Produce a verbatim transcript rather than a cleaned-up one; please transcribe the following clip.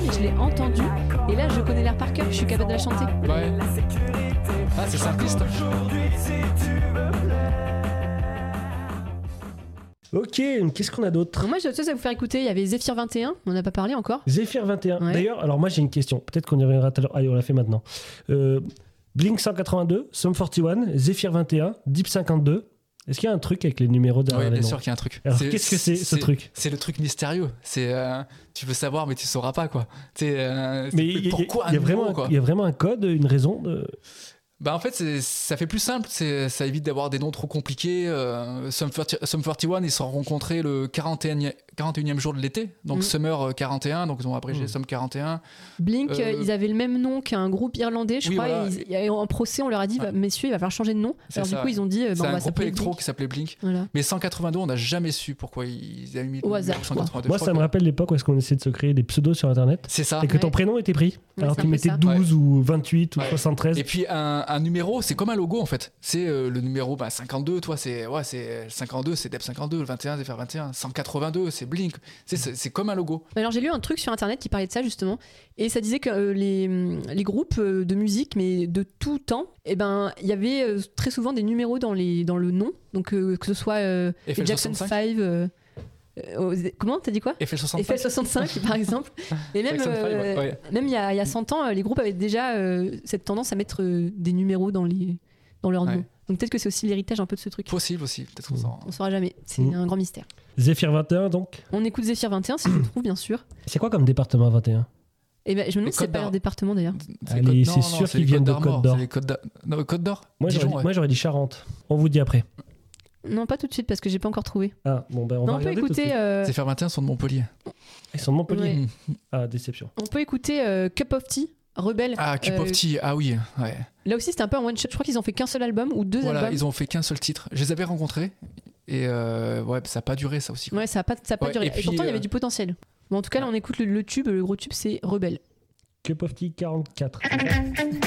mais je l'ai entendue. Et là, je connais l'air par cœur, je suis capable de la chanter. Ouais. Ah, c'est simpliste. Ok, qu'est-ce qu'on a d'autre? Donc moi, je sais, ça va vous faire écouter. Il y avait Zephyr vingt et un, on n'a pas parlé encore. Zephyr vingt et un. Ouais. D'ailleurs, alors moi j'ai une question. Peut-être qu'on y reviendra tout à l'heure. Allez, on l'a fait maintenant. Euh, Blink cent quatre-vingt-deux, Sum quarante et un, Zephyr vingt et un, Deep cinquante-deux. Est-ce qu'il y a un truc avec les numéros derrière Oui, les bien noms? sûr qu'il y a un truc. Alors, qu'est-ce que c'est, ce truc? C'est le truc mystérieux. C'est, euh, tu veux savoir, mais tu sauras pas, quoi. C'est, euh, Mais il y, pourquoi y, y, un a vraiment, numéro, quoi. Il y a vraiment un code, une raison de... Bah en fait, c'est, ça fait plus simple, c'est, ça évite d'avoir des noms trop compliqués. Euh, Sum quarante et un, ils se sont rencontrés le quarante et unième jour de l'été, donc mmh. Summer quarante et un, donc ils ont abrégé mmh. Sum quarante et un. Blink, euh, ils avaient le même nom qu'un groupe irlandais, je oui, crois, voilà. et ils, en procès, on leur a dit, ah. messieurs, il va falloir changer de nom. C'est Alors ça. du coup, ils ont dit, bah, c'est on un va groupe s'appeler électro Blink. qui s'appelait Blink. Voilà. Mais cent quatre-vingt-deux, on n'a jamais su pourquoi ils avaient mis Au hasard, cent quatre-vingt-deux. Moi, ça me rappelle l'époque où est-ce qu'on essayait de se créer des pseudos sur Internet. C'est ça. Et que ouais. ton prénom était pris. Ouais, alors tu mettais ça. douze ouais. ou vingt-huit ou ouais. soixante-treize. Et puis un, un numéro, c'est comme un logo en fait. C'est euh, le numéro bah, cinquante-deux, toi, c'est, ouais, c'est cinquante-deux, c'est Deb cinquante-deux, le vingt et un, Zephyr vingt et un, cent quatre-vingt-deux, c'est Blink. C'est, c'est, c'est comme un logo. Alors j'ai lu un truc sur Internet qui parlait de ça justement, et ça disait que euh, les, les groupes de musique, mais de tout temps, eh ben, il y avait euh, très souvent des numéros dans, les, dans le nom, donc euh, que ce soit euh, les Jackson cinq... Euh, Euh, comment t'as dit quoi? Eiffel soixante-cinq. Eiffel soixante-cinq par exemple. Et même euh, ouais, ouais. même il y a il y a cent ans, les groupes avaient déjà euh, cette tendance à mettre euh, des numéros dans les dans leurs ouais. noms. Donc peut-être que c'est aussi l'héritage un peu de ce truc. Possible aussi, peut-être qu'on s'en... On saura jamais. C'est mmh. un grand mystère. Zephyr vingt et un donc. On écoute Zephyr vingt et un si je le trouve bien sûr. C'est quoi comme département vingt et un? Et ben je me demande si c'est pas leur département d'ailleurs. C'est, Allez, c'est sûr qu'ils viennent de Côte d'Or. C'est les Côtes d'Or. Non, Côte d'Or. Moi, Dijon, j'aurais dit, ouais. moi j'aurais dit Charente. On vous dit après. Non, pas tout de suite parce que j'ai pas encore trouvé. Ah, bon, ben on non, va on peut regarder écouter. Euh... Zephyr vingt et un sont de Montpellier. Ils sont de Montpellier. Ouais. Ah, déception. On peut écouter euh, Cup of Tea, Rebelle. Ah, Cup euh, of Tea, ah oui, ouais. Là aussi, c'était un peu un one shot. Je crois qu'ils ont fait qu'un seul album ou deux voilà, albums. Ils ont fait qu'un seul titre. Je les avais rencontrés et euh, ouais, ça a pas duré ça aussi. Quoi. Ouais, ça a pas, ça a pas ouais, duré. Et, et puis, pourtant, il y avait euh... du potentiel. Bon, en tout cas, là, on écoute le, le tube. Le gros tube, c'est Rebelle. Cup of Tea quarante-quatre.